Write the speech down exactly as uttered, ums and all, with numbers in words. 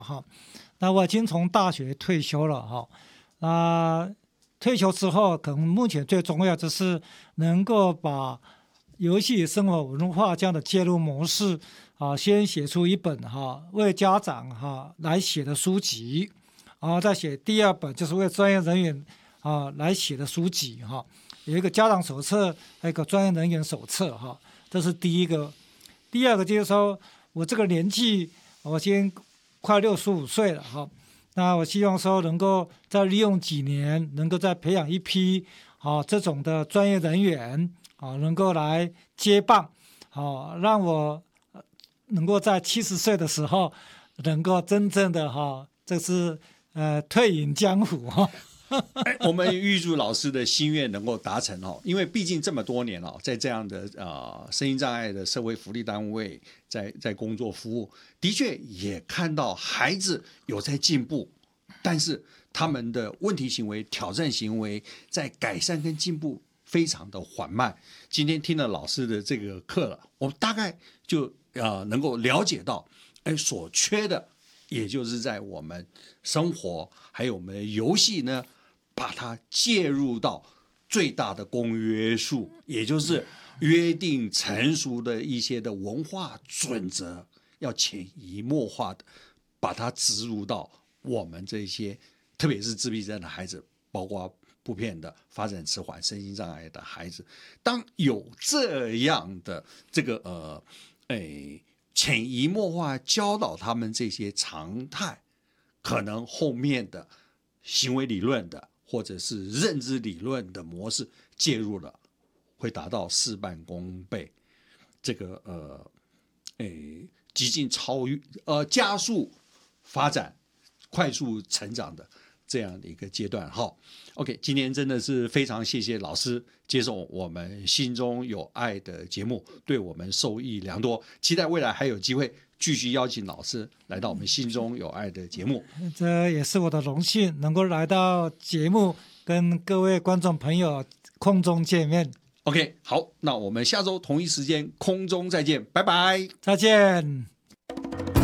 哈。那我已经从大学退休了哈。那退休之后，可能目前最重要就是能够把游戏生活文化这样的介入模式啊，先写出一本哈为家长哈来写的书籍，然后再写第二本就是为专业人员啊来写的书籍哈，有一个家长手册，还有一个专业人员手册哈，这是第一个。第二个就是说我这个年纪，我先快六十五岁了哈，那我希望说能够再利用几年，能够再培养一批啊这种的专业人员。啊，能够来接棒，好、啊，让我能够在七十岁的时候，能够真正的哈、啊，这是呃退隐江湖哈。 哎、我们预祝老师的心愿能够达成哦，因为毕竟这么多年哦，在这样的呃身心障碍的社会福利单位在在工作服务，的确也看到孩子有在进步，但是他们的问题行为、挑战行为在改善跟进步非常的缓慢。今天听了老师的这个课了，我们大概就呃能够了解到，哎，所缺的也就是在我们生活还有我们的游戏呢，把它介入到最大的公约数，也就是约定成熟的一些的文化准则，要潜移默化的把它植入到我们这些特别是自闭症的孩子，包括普遍的发展迟缓、身心障碍的孩子，当有这样的这个呃，诶，潜移默化教导他们这些常态，可能后面的行为理论的或者是认知理论的模式介入了，会达到事半功倍，这个呃，诶，极尽超越呃加速发展、快速成长的这样的一个阶段哈。OK， 今天真的是非常谢谢老师接受我们心中有爱的节目，对我们受益良多。期待未来还有机会继续邀请老师来到我们心中有爱的节目。 这也是我的荣幸，能够来到节目，跟各位观众朋友空中见面。 OK， 好，那我们下周同一时间空中再见，拜拜， 再见。